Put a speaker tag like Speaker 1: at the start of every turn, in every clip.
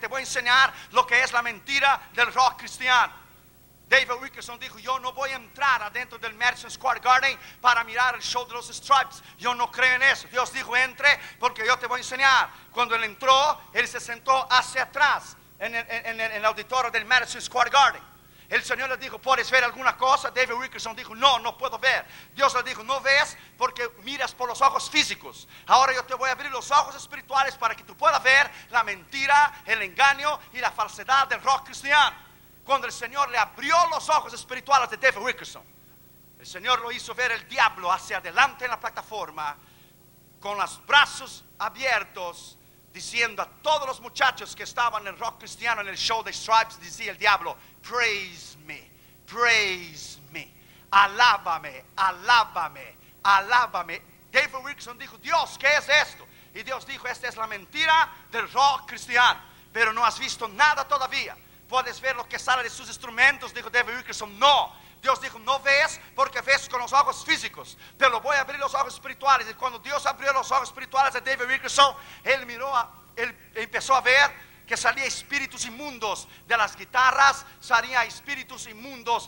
Speaker 1: te voy a enseñar lo que es la mentira del rock cristiano. David Wilkerson dijo: yo no voy a entrar adentro del Madison Square Garden para mirar el show de los Stripes. Yo no creo en eso. Dios dijo: entre, porque yo te voy a enseñar. Cuando él entró, él se sentó hacia atrás en el auditorio del Madison Square Garden. El Señor le dijo: ¿puedes ver alguna cosa? David Wilkerson dijo: no, no puedo ver. Dios le dijo: no ves porque miras por los ojos físicos. Ahora yo te voy a abrir los ojos espirituales para que tú puedas ver la mentira, el engaño y la falsedad del rock cristiano. Cuando el Señor le abrió los ojos espirituales de David Wilkerson, el Señor lo hizo ver el diablo hacia adelante en la plataforma, con los brazos abiertos, diciendo a todos los muchachos que estaban en el rock cristiano, en el show de Stripes, decía el diablo: praise me, alábame, alábame, alábame. David Wilkerson dijo: Dios, ¿qué es esto? Y Dios dijo: esta es la mentira del rock cristiano, pero no has visto nada todavía. ¿Puedes ver lo que sale de sus instrumentos? Dijo David Wilkerson. No. Dios dijo: no ves porque ves con los ojos físicos, pero voy a abrir los ojos espirituales. Y cuando Dios abrió los ojos espirituales de David Wilkerson, él empezó a ver que salía espíritus inmundos de las guitarras, salía espíritus inmundos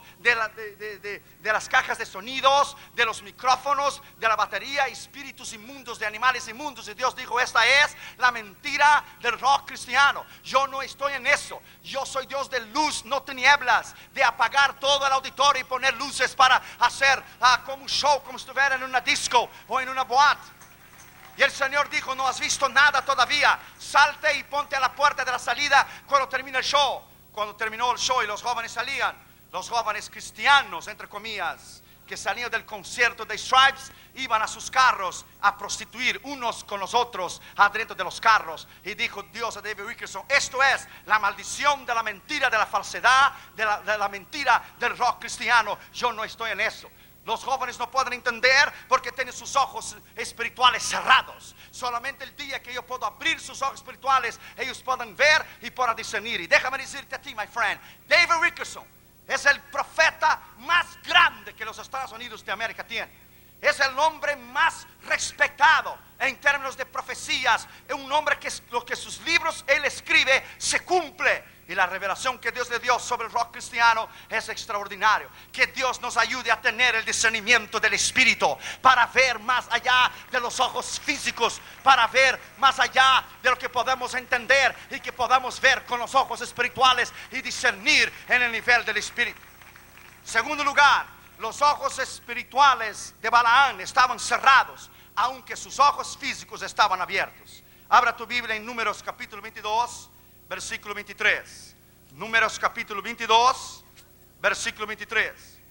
Speaker 1: de las cajas de sonidos, de los micrófonos, de la batería, espíritus inmundos de animales inmundos. Y Dios dijo: esta es la mentira del rock cristiano. Yo no estoy en eso. Yo soy Dios de luz, no tinieblas, de apagar todo el auditorio y poner luces para hacer como un show, como si estuviera en una disco o en una boate. Y el Señor dijo: no has visto nada todavía. Salte y ponte a la puerta de la salida cuando termine el show. Cuando terminó el show y los jóvenes salían, los jóvenes cristianos, entre comillas, que salían del concierto de Stripes, iban a sus carros a prostituir unos con los otros adentro de los carros. Y dijo Dios a David Wilkerson: esto es la maldición de la mentira, de la falsedad, de la mentira del rock cristiano. Yo no estoy en eso. Los jóvenes no pueden entender porque tienen sus ojos espirituales cerrados. Solamente el día que yo puedo abrir sus ojos espirituales, ellos pueden ver y puedan discernir. Y déjame decirte a ti, my friend, David Wilkerson es el profeta más grande que los Estados Unidos de América tienen. Es el hombre más respetado en términos de profecías. Es un hombre que lo que sus libros él escribe se cumple. Y la revelación que Dios le dio sobre el rock cristiano es extraordinario. Que Dios nos ayude a tener el discernimiento del Espíritu para ver más allá de los ojos físicos, para ver más allá de lo que podemos entender y que podamos ver con los ojos espirituales y discernir en el nivel del Espíritu. Segundo lugar, los ojos espirituales de Balaam estaban cerrados, aunque sus ojos físicos estaban abiertos. Abra tu Biblia en Números capítulo 22. Versículo 23. Números capítulo 22, versículo 23.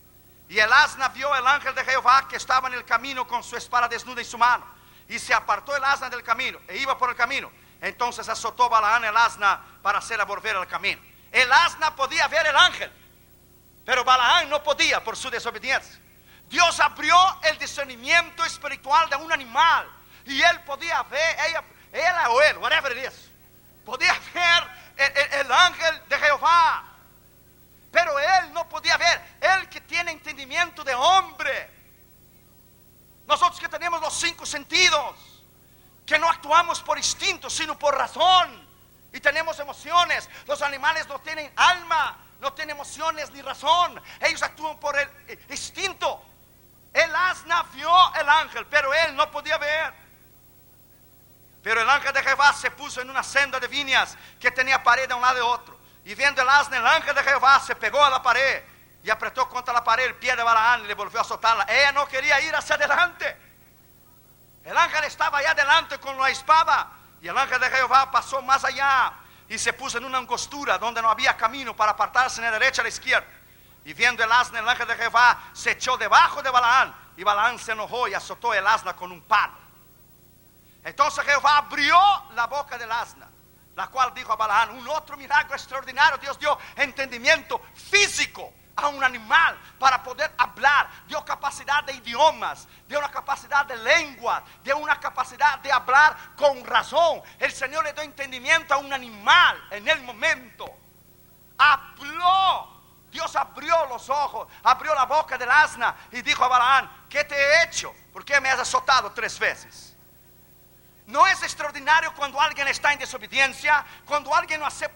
Speaker 1: Y el asna vio el ángel de Jehová que estaba en el camino con su espada desnuda en su mano. Y se apartó el asna del camino e iba por el camino. Entonces azotó Balaam el asna para hacerla volver al camino. El asna podía ver el ángel, pero Balaam no podía por su desobediencia. Dios abrió el discernimiento espiritual de un animal y él podía ver, ella o él, whatever it is, podía ver el ángel de Jehová, pero él no podía ver. Él que tiene entendimiento de hombre. Nosotros que tenemos los 5 sentidos, que no actuamos por instinto sino por razón, y tenemos emociones. Los animales no tienen alma, no tienen emociones ni razón. Ellos actúan por el instinto. El asna vio el ángel, pero él no podía ver. Pero el ángel de Jehová se puso en una senda de viñas que tenía pared de un lado y otro. Y viendo el asna, el ángel de Jehová se pegó a la pared y apretó contra la pared el pie de Balaam y le volvió a azotarla. Ella no quería ir hacia adelante. El ángel estaba allá adelante con la espada. Y el ángel de Jehová pasó más allá y se puso en una angostura donde no había camino para apartarse ni a la derecha ni a la izquierda. Y viendo el asna, el ángel de Jehová se echó debajo de Balaam. Y Balaam se enojó y azotó el asna con un palo. Entonces Jehová abrió la boca del asna, la cual dijo a Balaam: un otro milagro extraordinario. Dios dio entendimiento físico a un animal para poder hablar. Dio capacidad de idiomas, dio una capacidad de lengua, dio una capacidad de hablar con razón. El Señor le dio entendimiento a un animal en el momento. Habló. Dios abrió los ojos, abrió la boca del asna y dijo a Balaam: ¿qué te he hecho? ¿Por qué me has azotado 3 veces? ¿No es extraordinario cuando alguien está en desobediencia? Cuando alguien no acepta